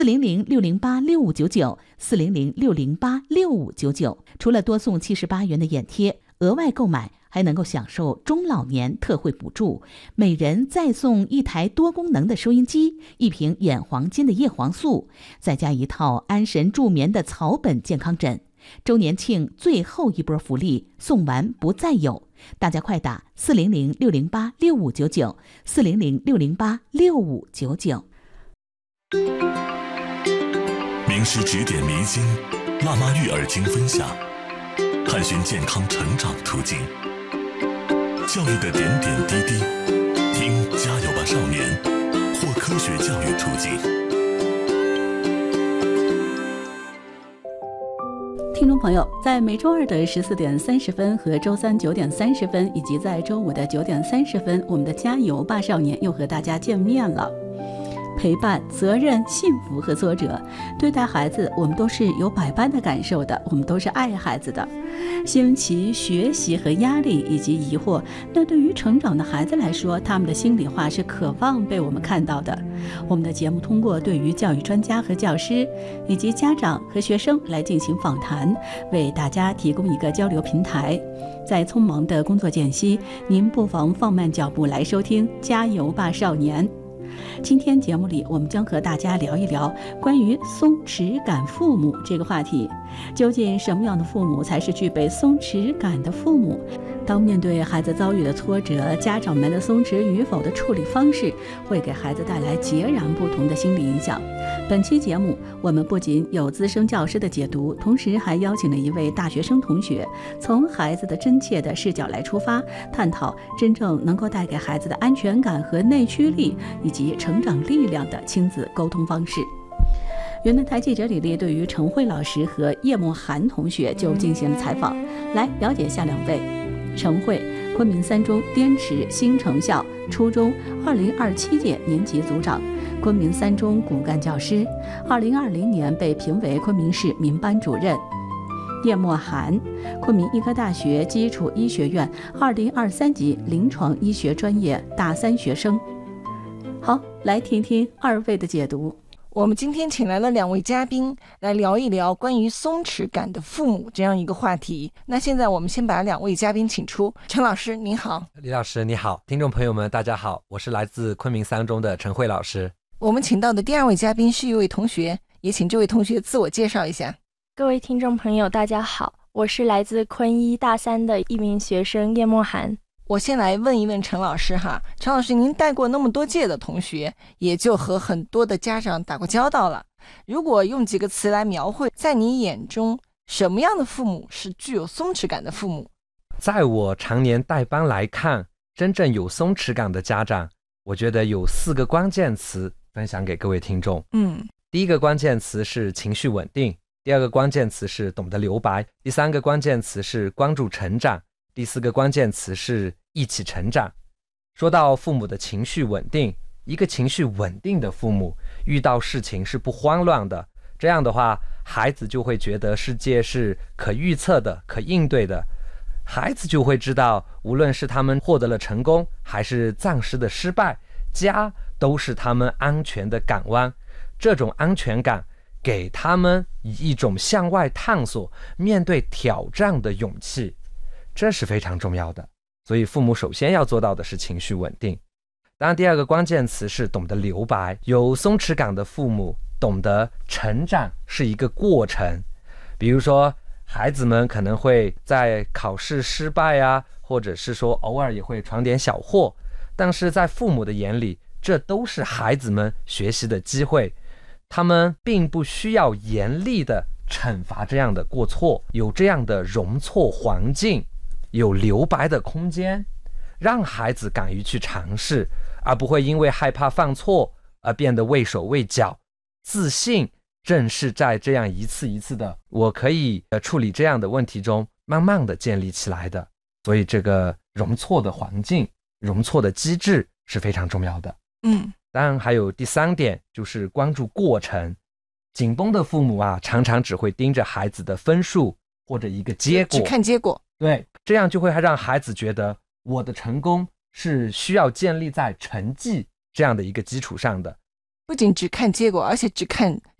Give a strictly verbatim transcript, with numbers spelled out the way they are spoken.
四零零六零八六五九九，四零零六零八六五九九。除了多送七十八元的眼贴，额外购买还能够享受中老年特惠补助，每人再送一台多功能的收音机，一瓶眼黄金的叶黄素，再加一套安神助眠的草本健康枕。周年庆最后一波福利，送完不再有，大家快打四零零六零八六五九九，四零零六零八六五九九。 名师指点迷津，辣妈育儿经分享，探寻健康成长途径，教育的点点滴滴，听加油吧少年，或科学教育途径。 听众朋友，在每周二的十四点三十分和周三九点三十分，以及在周五的九点三十分，我们的加油吧少年又和大家见面了。陪伴、责任、幸福和挫折，对待孩子，我们都是有百般的感受的，我们都是爱孩子的。新奇、学习和压力以及疑惑，那对于成长的孩子来说，他们的心里话是渴望被我们看到的。我们的节目通过对于教育专家和教师，以及家长和学生来进行访谈，为大家提供一个交流平台。在匆忙的工作间隙，您不妨放慢脚步来收听《加油吧少年》。今天节目里，我们将和大家聊一聊关于松弛感父母这个话题。究竟什么样的父母才是具备松弛感的父母？当面对孩子遭遇的挫折，家长们的松弛与否的处理方式，会给孩子带来截然不同的心理影响。本期节目，我们不仅有资深教师的解读，同时还邀请了一位大学生同学，从孩子的真切的视角来出发，探讨真正能够带给孩子的安全感和内驱力，以及成长力量的亲子沟通方式。原南台记者李丽对于陈慧老师和叶梦涵同学就进行了采访，来了解下两位。陈慧，昆明三中滇池新城校初中二零二七届年级组长，昆明三中骨干教师，二零二零年被评为昆明市民班主任。叶默涵，昆明医科大学基础医学院二零二三级临床医学专业大三学生。好，来听听二位的解读。 我们今天请来了两位嘉宾来聊一聊关于松弛感的父母这样一个话题。那现在我们先把两位嘉宾请出。陈老师您好。 李老师你好。听众朋友们大家好，我是来自昆明三中的陈慧老师。 我们请到的第二位嘉宾是一位同学，也请这位同学自我介绍一下。 各位听众朋友大家好，我是来自昆医大三的一名学生叶默涵。 我先来问一问陈老师哈，陈老师您带过那么多届的同学，也就和很多的家长打过交道了，如果用几个词来描绘，在你眼中什么样的父母是具有松弛感的父母？ 在我常年带班来看，真正有松弛感的家长，我觉得有四个关键词分享给各位听众。 嗯， 第一个关键词是情绪稳定，第二个关键词是懂得留白，第三个关键词是关注成长，第四个关键词是一起成长。说到父母的情绪稳定，一个情绪稳定的父母遇到事情是不慌乱的，这样的话孩子就会觉得世界是可预测的、可应对的，孩子就会知道无论是他们获得了成功还是暂时的失败，家都是他们安全的港湾。这种安全感给他们以一种向外探索、面对挑战的勇气，这是非常重要的。所以父母首先要做到的是情绪稳定。当然第二个关键词是懂得留白，有松弛感的父母懂得成长是一个过程。比如说孩子们可能会在考试失败啊，或者是说偶尔也会闯点小祸，但是在父母的眼里，这都是孩子们学习的机会，他们并不需要严厉的惩罚这样的过错，有这样的容错环境，有留白的空间，让孩子敢于去尝试，而不会因为害怕犯错而变得畏手畏脚。自信正是在这样一次一次的我可以处理这样的问题中慢慢的建立起来的。所以这个容错的环境、容错的机制是非常重要的。 嗯， 当然还有第三点，就是关注过程。紧绷的父母啊，常常只会盯着孩子的分数或者一个结果， 只看结果。 对，这样就会让孩子觉得我的成功是需要建立在成绩这样的一个基础上的。 不仅只看结果，而且只看